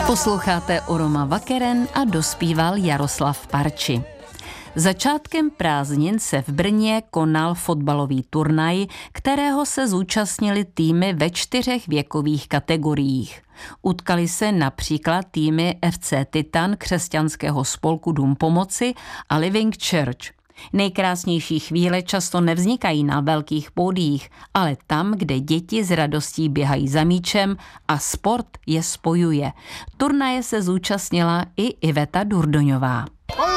Posloucháte Oroma Vakeren a dospíval Jaroslav Parči. Začátkem prázdnin se v Brně konal fotbalový turnaj, kterého se zúčastnili týmy ve 4 věkových kategoriích. Utkali se například týmy FC Titan křesťanského spolku Dům pomoci a Living Church. Nejkrásnější chvíle často nevznikají na velkých pódiích, ale tam, kde děti s radostí běhají za míčem a sport je spojuje. Turnaje se zúčastnila i Iveta Durdoňová.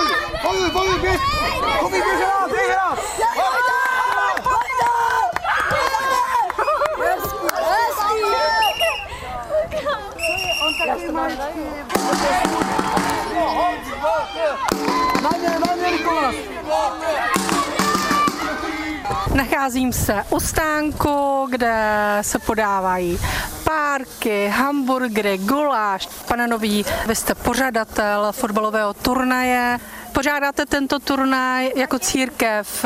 Nacházím se u stánku, kde se podávají párky, hamburgery, guláš. Pane Nový, vy jste pořadatel fotbalového turnaje. Pořádáte tento turnaj jako církev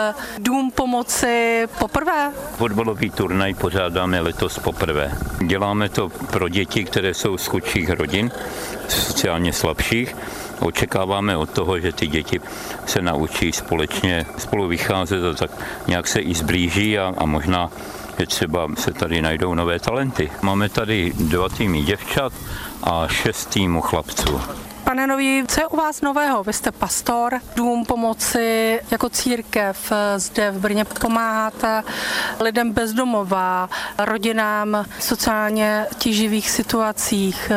Dům pomoci poprvé? Fotbalový turnaj pořádáme letos poprvé. Děláme to pro děti, které jsou z chudších rodin, sociálně slabších. Očekáváme od toho, že ty děti se naučí společně spolu vycházet a tak nějak se i zblíží a možná, že třeba se tady najdou nové talenty. Máme tady 2 týmy děvčat a 6 týmů chlapců. Pane Nový, co je u vás nového? Vy jste pastor, Dům pomoci jako církev zde v Brně pomáháte lidem bezdomova, rodinám v sociálně tíživých situacích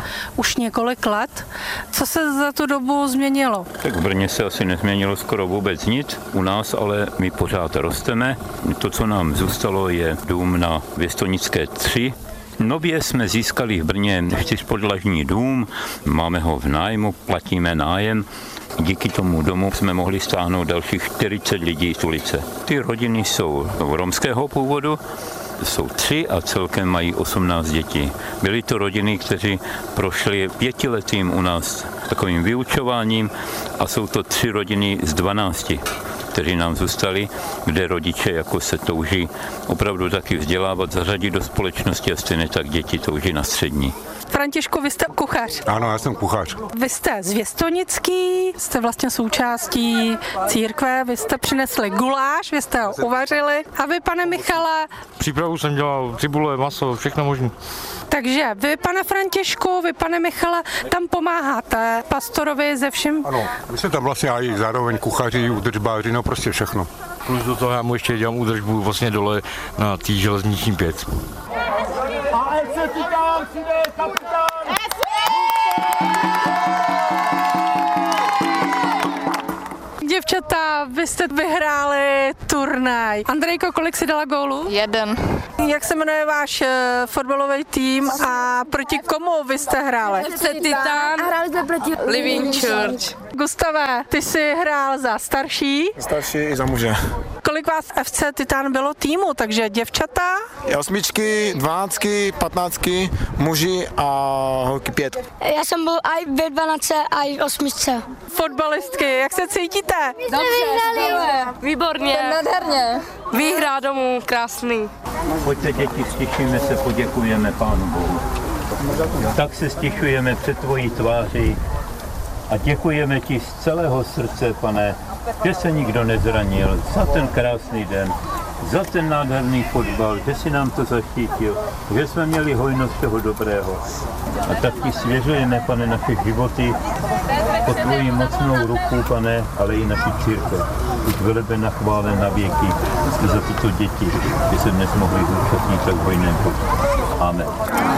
už několik let. Co se za tu dobu změnilo? Tak v Brně se asi nezměnilo skoro vůbec nic. U nás ale my pořád rosteme. To, co nám zůstalo, je dům na Věstonické 3. Nově jsme získali v Brně 4podlažní dům, máme ho v nájmu, platíme nájem. Díky tomu domu jsme mohli stáhnout dalších 40 lidí z ulice. Ty rodiny jsou romského původu, jsou 3 a celkem mají 18 dětí. Byly to rodiny, kteří prošli 5letým u nás takovým vyučováním a jsou to 3 rodiny z 12. kteří nám zůstali, kde rodiče jako se touží opravdu taky vzdělávat, zařadit do společnosti a stejně tak děti touží na střední. Františku, vy jste kuchař. Ano, já jsem kuchař. Vy jste z Věstonický, jste vlastně součástí církve, vy jste přinesli guláš, vy jste ho uvařili. A vy, pane Michale? Přípravu jsem dělal, cibule, maso, všechno možné. Takže vy, pane Františku, vy, pane Michale, tam pomáháte pastorovi ze všem? Ano, my jsme tam vlastně i zároveň kuchaři, údržbáři, no prostě všechno. Plus do toho já mu ještě dělám údržbu vlastně dole na té železniční 5. Děvčata, vy jste vyhráli turnaj. Andrejko, kolik si dala gólů? 1. Jak se jmenuje váš fotbalový tým a proti komu vy jste hráli? FC Titan a hráli jsme proti Living Church. Gustave, ty jsi hrál za starší? Starší i za muže. Kolik vás FC Titan bylo týmu, takže děvčata? 8, 12, 15, muži a holky 5. Já jsem byl i ve 12 a i v 8. Fotbalistky, jak se cítíte? Dobře, výborně. Nádherně. Výhra domů, krásný. Pojďte děti, stišíme se, poděkujeme Pánu Bohu. Tak se stišujeme před tvojí tváří a děkujeme ti z celého srdce, Pane, že se nikdo nezranil za ten krásný den, za ten nádherný fotbal, že si nám to zaštítil, že jsme měli hojnost toho dobrého. A tak ti svěřujeme, Pane, naše životy pod tvojí mocnou ruku, Pane, ale i naši církev. Buď velebena, chválen na věky za tyto děti, že se dnes mohli zúčastnit tak hojném fotbalu. Amen.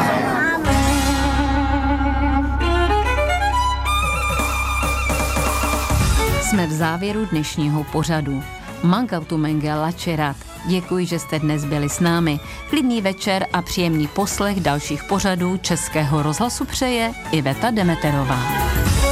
Jsme v závěru dnešního pořadu. Mankautu Mengela Čerat. Děkuji, že jste dnes byli s námi. Klidný večer a příjemný poslech dalších pořadů Českého rozhlasu přeje Iveta Demeterová.